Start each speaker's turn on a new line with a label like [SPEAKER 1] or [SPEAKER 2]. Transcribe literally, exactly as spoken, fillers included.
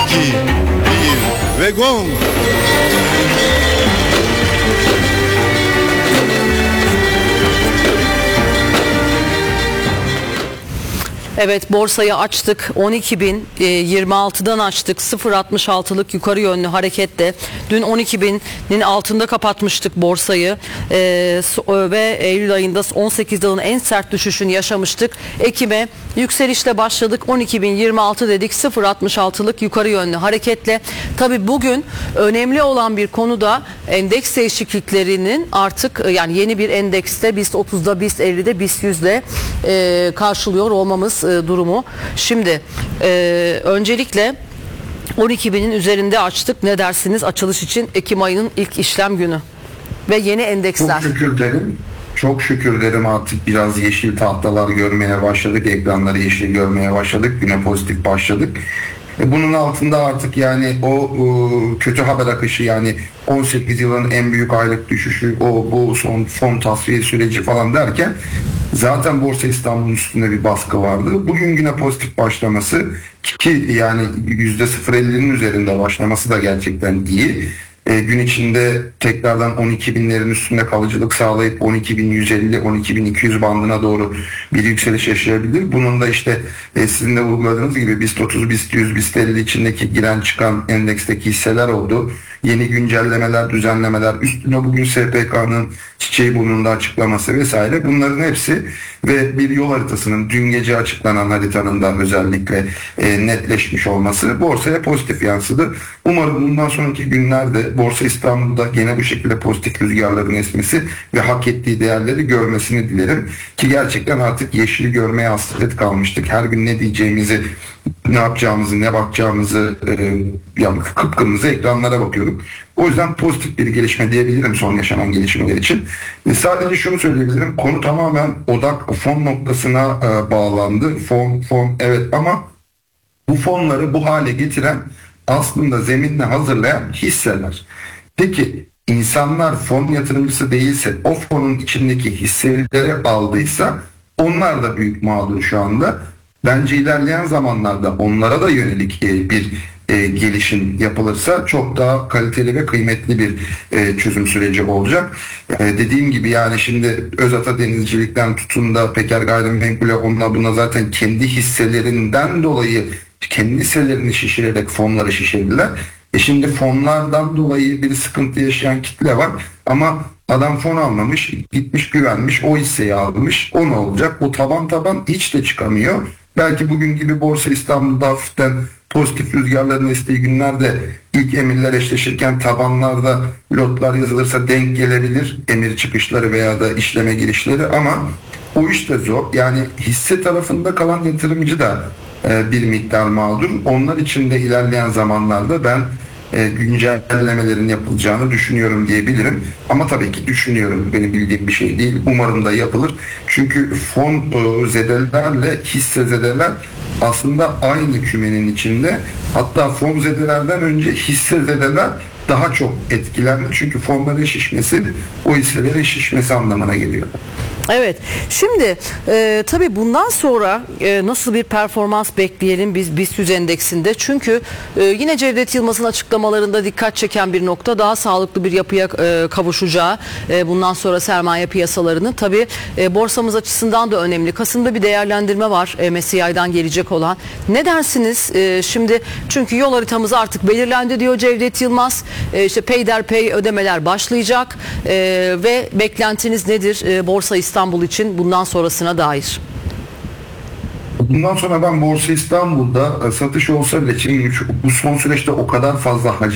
[SPEAKER 1] iki, bir ve gong.
[SPEAKER 2] Evet, borsayı açtık. on iki bin yirmi altıdan açtık. sıfır virgül altmış altılık yukarı yönlü hareketle. Dün on iki binin altında kapatmıştık borsayı. Ee, ve Eylül ayında on sekiz yılın en sert düşüşünü yaşamıştık. Ekim'e yükselişle başladık. on iki bin yirmi altı dedik. sıfır virgül altmış altılık yukarı yönlü hareketle. Tabii bugün önemli olan bir konu da endeks değişikliklerinin artık, yani yeni bir endekste BIST otuzda, BIST ellide, BIST yüzde e, karşılıyor olmamız durumu. Şimdi e, öncelikle on iki binin üzerinde açtık. Ne dersiniz açılış için? Ekim ayının ilk işlem günü ve yeni endeksler.
[SPEAKER 3] Çok şükür derim. Çok şükür derim, artık biraz yeşil tahtalar görmeye başladık. Ekranları yeşil görmeye başladık. Güne pozitif başladık. E bunun altında artık yani o, o kötü haber akışı, yani on sekiz yılın en büyük aylık düşüşü, o bu son fon tasfiye süreci falan derken zaten Borsa İstanbul'un üstünde bir baskı vardı. Bugün güne pozitif başlaması, ki yani yüzde sıfır virgül ellinin üzerinde başlaması da gerçekten iyi. E, gün içinde tekrardan on iki binlerin üstünde kalıcılık sağlayıp on iki bin yüz elli on iki bin iki yüz bandına doğru bir yükseliş yaşayabilir. Bunun da işte e, sizin de vurguladığınız gibi BIST otuz, BIST yüz, BIST elli içindeki giren çıkan endeksteki hisseler oldu. Yeni güncellemeler, düzenlemeler, üstüne bugün S P K'nın çiçeği burnunda açıklaması vesaire, bunların hepsi ve bir yol haritasının dün gece açıklanan haritanın da özellikle e, netleşmiş olması borsaya pozitif yansıdı. Umarım bundan sonraki günlerde Borsa İstanbul'da gene bu şekilde pozitif rüzgarların esmesi ve hak ettiği değerleri görmesini dilerim. Ki gerçekten artık yeşili görmeye hasret kalmıştık. Her gün ne diyeceğimizi, ne yapacağımızı, ne bakacağımızı, e, yani kıpkırmızı ekranlara bakıyorduk. O yüzden pozitif bir gelişme diyebilirim son yaşanan gelişmeler için. E, sadece şunu söyleyebilirim. Konu tamamen odak fon noktasına e, bağlandı. Fon, fon evet, ama bu fonları bu hale getiren, aslında zeminle hazırlayan hisseler. Peki insanlar fon yatırımcısı değilse, o fonun içindeki hisseleri aldıysa onlar da büyük mağdur şu anda. Bence ilerleyen zamanlarda onlara da yönelik bir e, gelişim yapılırsa çok daha kaliteli ve kıymetli bir e, çözüm süreci olacak. E, dediğim gibi yani şimdi Özata Denizcilik'ten tutun da Peker Gayrimenkul'e, onunla buna zaten kendi hisselerinden dolayı kendi hisselerini şişirerek fonları şişirdiler. E şimdi fonlardan dolayı bir sıkıntı yaşayan kitle var ama adam fon almamış, gitmiş güvenmiş, o hisseyi almış. O ne olacak? O taban taban hiç de çıkamıyor. Belki bugün gibi Borsa İstanbul'da hafiften pozitif rüzgarların estiği günlerde ilk emirler eşleşirken tabanlarda lotlar yazılırsa denk gelebilir emir çıkışları veya da işleme girişleri, ama o iş de zor. Yani hisse tarafında kalan yatırımcı da e, bir miktar mağdur. Onlar için de ilerleyen zamanlarda ben e, güncellemelerin yapılacağını düşünüyorum diyebilirim. Ama tabii ki düşünüyorum. Benim bildiğim bir şey değil. Umarım da yapılır. Çünkü fon e, zedelerle hisse zedeler aslında aynı kümenin içinde. Hatta fon zedelerden önce hisse zedeler daha çok etkilendi. Çünkü fonların şişmesi o hisselerin şişmesi anlamına geliyor.
[SPEAKER 2] Evet. Şimdi e, tabii bundan sonra e, nasıl bir performans bekleyelim biz BIST yüz endeksinde? Çünkü e, yine Cevdet Yılmaz'ın açıklamalarında dikkat çeken bir nokta, daha sağlıklı bir yapıya e, kavuşacağı e, bundan sonra sermaye piyasalarının. Tabii e, borsamız açısından da önemli. Kasım'da bir değerlendirme var M S C I'dan gelecek olan. Ne dersiniz? E, şimdi çünkü yol haritamız artık belirlendi diyor Cevdet Yılmaz. E, işte peyderpey ödemeler başlayacak e, ve beklentiniz nedir e, Borsa İstanbul İstanbul için bundan sonrasına dair?
[SPEAKER 3] Bundan sonra ben Borsa İstanbul'da satış olsa bile, çünkü bu son süreçte o kadar fazla hacim